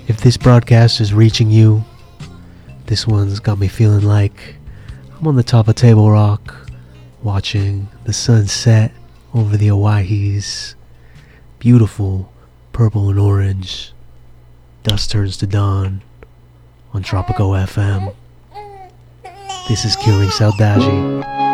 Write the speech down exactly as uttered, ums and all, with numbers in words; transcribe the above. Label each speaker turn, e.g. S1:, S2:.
S1: If this broadcast is reaching you, this one's got me feeling like I'm on the top of Table Rock, watching the sun set over the Owyhees. Beautiful purple and orange. Dusk turns to dawn on Tropico F M. This is Curing Saudade.